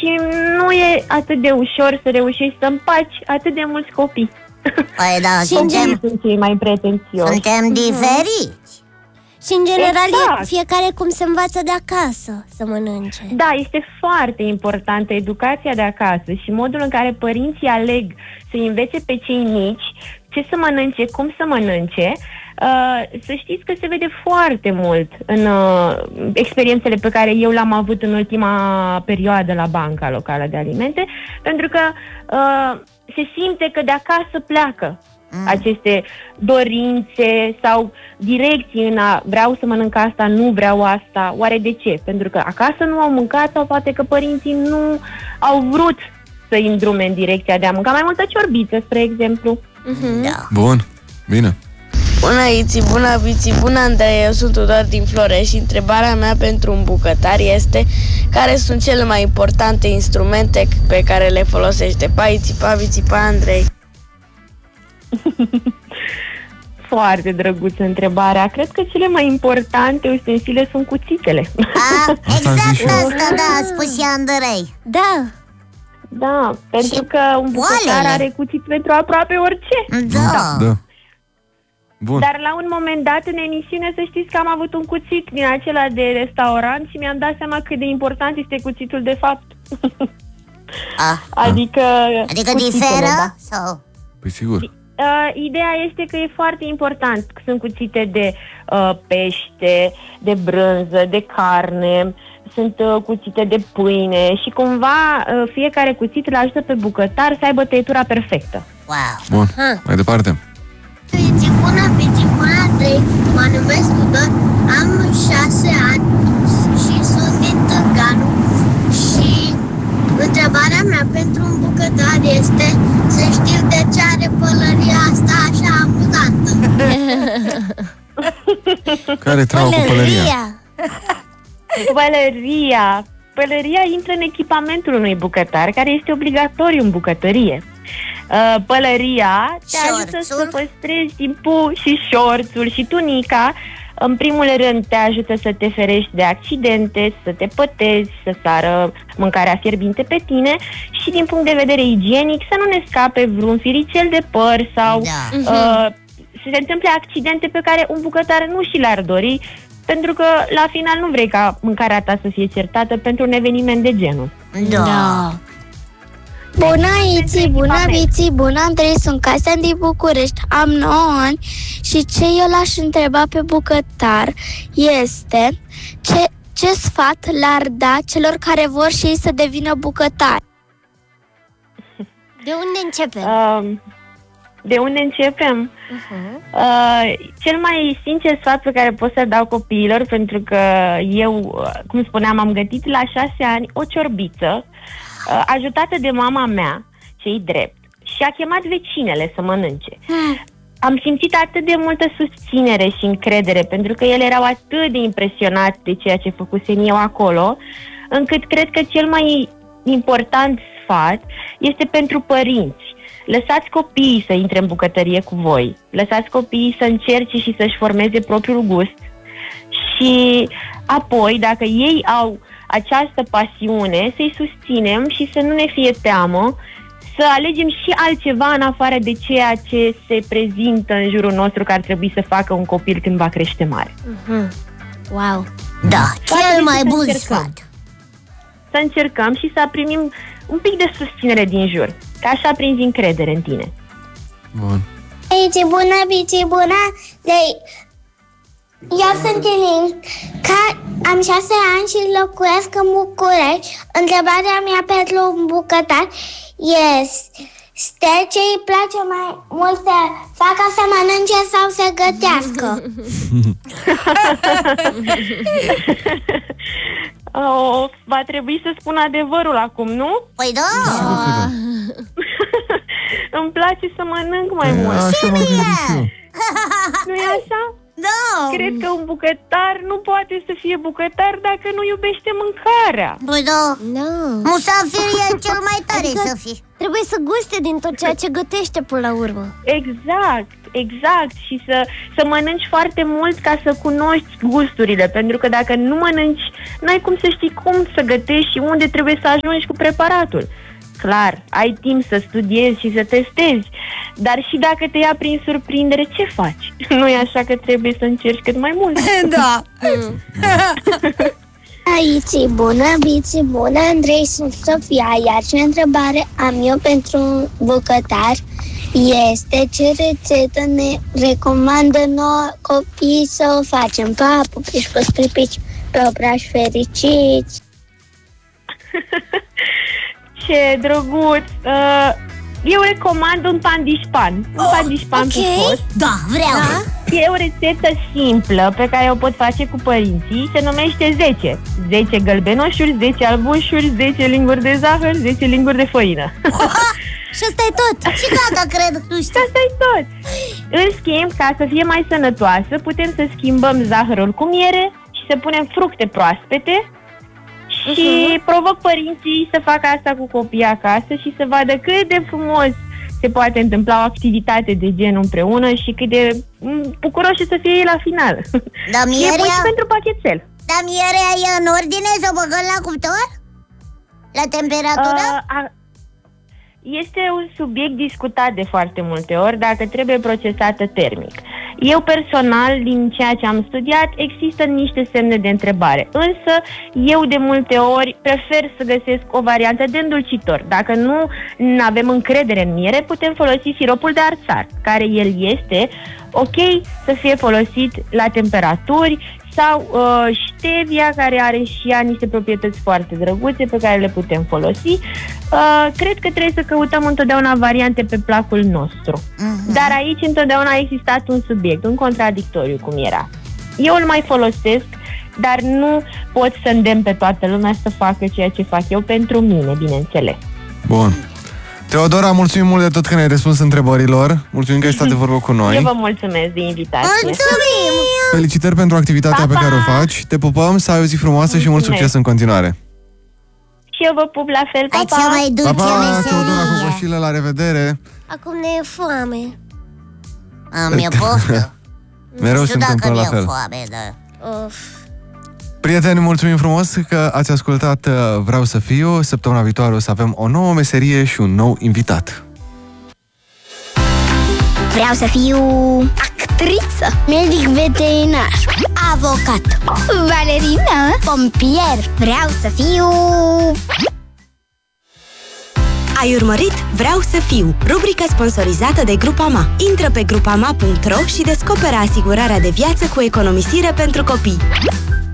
și nu e atât de ușor să reușești să împaci atât de mulți copii. Păi da, Sunt cei mai pretențioși. Suntem diferiți. Și în general Exact. fiecare cum se învață de acasă să mănânce. Da, este foarte importantă educația de acasă și modul în care părinții aleg să-i învețe pe cei mici ce să mănânce, cum să mănânce. Să știți că se vede foarte mult în experiențele pe care eu le-am avut în ultima perioadă la Banca Locală de Alimente, pentru că se simte că de acasă pleacă aceste dorințe sau direcții în a vreau să mănânc asta, nu vreau asta. Oare de ce? Pentru că acasă nu au mâncat sau poate că părinții nu au vrut să-i îndrume în direcția de a mânca mai multă ciorbiță, spre exemplu. Da. Bun, bine. Bună Iți, bună Viți, bună Andrei, eu sunt Tudor din Florești și întrebarea mea pentru un bucătar este: care sunt cele mai importante instrumente pe care le folosește? Pa Iți, pa Viți, pa Andrei. Foarte drăguță întrebarea. Cred că cele mai importante ustensile sunt cuțitele. Exact zic asta, da, a spus și Andrei. Da. Da, pentru Și că un bucătar oalele. are cuțit pentru aproape orice. Da. Bun. Dar la un moment dat în emisiune să știți că am avut un cuțit din acela de restaurant și mi-am dat seama cât de important este cuțitul de fapt. Adică cuțitele, diferă? da. Sau? Păi sigur. Ideea este că e foarte important. Sunt cuțite de pește, de brânză, de carne, sunt cuțite de pâine și cumva fiecare cuțit îl ajută pe bucătar să aibă tăietura perfectă. Wow. Bun, mai departe. Vici bună, Andrei, mă numesc Tudor, am 6 ani și sunt din Târganu și întrebarea mea pentru un bucătar este să știu de ce are pălăria asta așa amuzantă. Care treabă cu pălăria? Pălăria intră în echipamentul unui bucătar, care este obligatoriu în bucătărie. Pălăria te ajută să păstrezi timpul și șorțul și tunica. În primul rând te ajută să te ferești de accidente, să te pătezi, să sară mâncarea fierbinte pe tine și din punct de vedere igienic să nu ne scape vreun firicel de păr sau să se întâmple accidente pe care un bucătar nu și le-ar dori, pentru că la final nu vrei ca mâncarea ta să fie certată pentru un eveniment de genul. Da. Bună Iți, bună Viți, bună Andrei, sunt Casia din București, am 9 ani și ce eu l-aș întreba pe bucătar este ce sfat l-ar da celor care vor și ei să devină bucătari. De unde începem? De unde începem? Cel mai sincer sfat pe care pot să-l dau copiilor, pentru că eu, cum spuneam, am gătit la 6 ani o ciorbiță ajutată de mama mea, ce-i drept, și a chemat vecinele să mănânce. Am simțit atât de multă susținere și încredere, pentru că ele erau atât de impresionați de ceea ce făcusem eu acolo, încât cred că cel mai important sfat este pentru părinți. Lăsați copiii să intre în bucătărie cu voi, lăsați copiii să încerce și să-și formeze propriul gust și apoi, dacă ei au această pasiune, să-i susținem și să nu ne fie teamă să alegem și altceva în afară de ceea ce se prezintă în jurul nostru că ar trebui să facă un copil când va crește mare. Wow. Da, cel mai bun sfat. Să încercăm și să primim un pic de susținere din jur, că așa prinzi încredere în tine. Bun. Vici bună, Vici bună, eu sunt Elin, am 6 ani și locuiesc în București. Întrebarea mea pentru un bucătar este ce îi place mai mult să facă, să mănânce sau să gătească. Va trebui să spun adevărul acum, nu? Păi da. Îmi place să mănânc mai mult. Și mie. Nu e așa? Da. Cred că un bucătar nu poate să fie bucătar dacă nu iubește mâncarea. Păi da. No. Musafir e cel mai tare să fii. Trebuie să guste din tot ceea ce gătește până la urmă. Exact. exact, și să mănânci foarte mult ca să cunoști gusturile, pentru că dacă nu mănânci, n-ai cum să știi cum să gătești și unde trebuie să ajungi cu preparatul. Clar, ai timp să studiezi și să testezi, dar și dacă te ia prin surprindere, ce faci? Nu e așa că trebuie să încerci cât mai mult? Da. Biții bună, Andrei, sunt Sofia, iar ce întrebare am eu pentru un bucătar este ce rețetă ne recomandă nouă copiii să o facem. Pa, pupici, pupici, pe obrași fericiți. Ce drăguț! Eu recomand un pandișpan. Un pandișpan pufos. Da, vreau. E o rețetă simplă pe care o pot face cu părinții. Se numește 10. 10 gălbenoșuri, 10 albușuri, 10 linguri de zahăr, 10 linguri de făină. Și asta e tot. Și gata, cred. Nu știu. Asta e tot. În schimb, ca să fie mai sănătoasă, putem să schimbăm zahărul cu miere și să punem fructe proaspete. Și provoc părinții să facă asta cu copiii acasă și să vadă cât de frumos se poate întâmpla o activitate de genul împreună și cât de bucuroși să fie ei la final. Da, și e bun și pentru pachetel. Da, mierea e în ordine să o băgăm la cuptor? La temperatură? Este un subiect discutat de foarte multe ori dacă trebuie procesată termic. Eu personal, din ceea ce am studiat, există niște semne de întrebare. Însă, eu de multe ori prefer să găsesc o variantă de îndulcitor. Dacă nu avem încredere în miere, putem folosi siropul de arțar, care el este ok să fie folosit la temperaturi, sau stevia, care are și ea niște proprietăți foarte drăguțe pe care le putem folosi. Cred că trebuie să căutăm întotdeauna variante pe placul nostru. Dar aici întotdeauna a existat un subiect, un contradictoriu cum era. Eu îl mai folosesc, dar nu pot să îndemn pe toată lumea să facă ceea ce fac eu pentru mine, bineînțeles. Bun. Teodora, mulțumim mult de tot că ne-ai răspuns întrebărilor. Mulțumim că ai stat de vorbă cu noi. Eu vă mulțumesc de invitație. Mulțumim! Felicitări pentru activitatea pe care o faci. Te pupăm, să ai o zi frumoasă și mult succes în continuare. Și eu vă pup la fel, pa, Ai pa! cea mai dulce Teodora cu meserie. coșile, la revedere. Acum ne e foame. Mi-e poftă. Mereu Nu se știu dacă întâmplă la mi-e fel. foame, da. Of. Prieteni, mulțumim frumos că ați ascultat Vreau să fiu. Săptămâna viitoare o să avem o nouă meserie și un nou invitat. Vreau să fiu actriță, medic veterinar, avocat, balerină, pompier. Vreau să fiu... Ai urmărit Vreau să fiu, rubrica sponsorizată de Grupama. Intră pe grupama.ro și descoperă asigurarea de viață cu economisire pentru copii.